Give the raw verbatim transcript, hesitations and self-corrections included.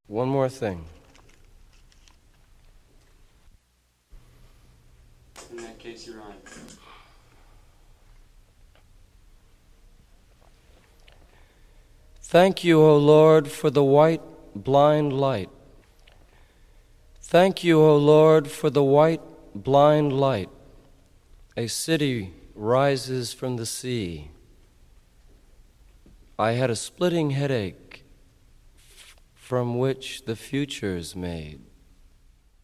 One more thing. In that case, you're on. Thank you, O Lord, for the white, blind light. Thank you, O Lord, for the white, blind light. A city rises from the sea. I had a splitting headache f- from which the future's made.